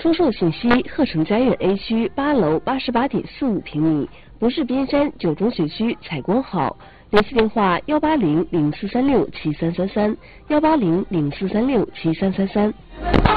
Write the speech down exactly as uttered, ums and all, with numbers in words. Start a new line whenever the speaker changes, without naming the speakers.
出售信息：鹤城家苑 A 区八楼八十八点四五平米，不是边山九中学区采光好。联系电话：幺八零零四三六七三三三，幺八零零四三六七三三三。